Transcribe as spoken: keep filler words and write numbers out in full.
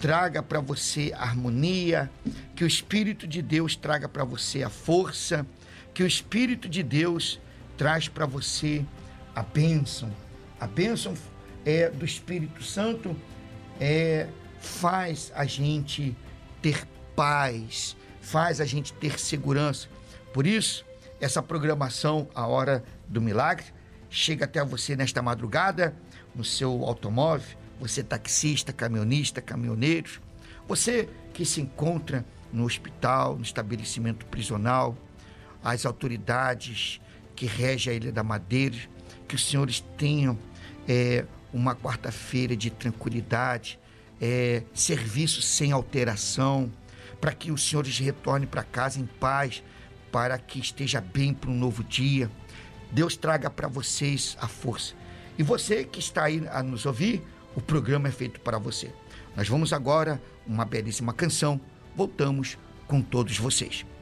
traga para você harmonia, que o Espírito de Deus traga para você a força, que o Espírito de Deus traz para você a bênção. A bênção é do Espírito Santo, é, faz a gente ter paz, faz a gente ter segurança. Por isso, essa programação, A Hora do Milagre, chega até você nesta madrugada, no seu automóvel, você taxista, caminhonista, caminhoneiro, você que se encontra no hospital, no estabelecimento prisional, as autoridades que regem a Ilha da Madeira, que os senhores tenham é, uma quarta-feira de tranquilidade, é, serviço sem alteração, para que os senhores retornem para casa em paz, para que esteja bem para um novo dia. Deus traga para vocês a força. E você que está aí a nos ouvir, o programa é feito para você. Nós vamos agora, uma belíssima canção, voltamos com todos vocês.